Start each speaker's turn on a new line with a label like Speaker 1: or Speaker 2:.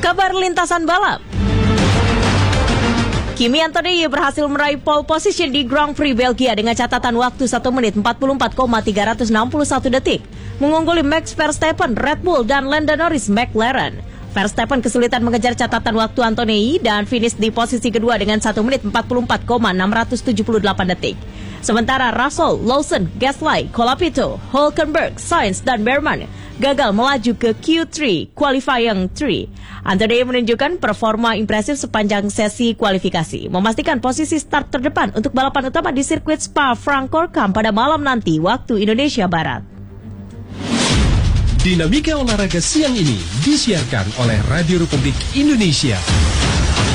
Speaker 1: Kabar lintasan balap. Kimi Antonelli berhasil meraih pole position di Grand Prix Belgia dengan catatan waktu 1 menit 44,361 detik, mengungguli Max Verstappen, Red Bull, dan Lando Norris, McLaren. Verstappen kesulitan mengejar catatan waktu Antonelli dan finish di posisi kedua dengan 1 menit 44,678 detik. Sementara Russell, Lawson, Gasly, Colapinto, Hülkenberg, Sainz, dan Behrman gagal melaju ke Q3 Qualifying 3. Antonelli menunjukkan performa impresif sepanjang sesi kualifikasi, memastikan posisi start terdepan untuk balapan utama di sirkuit Spa-Francorchamps pada malam nanti waktu Indonesia Barat.
Speaker 2: Dinamika olahraga siang ini disiarkan oleh Radio Republik Indonesia.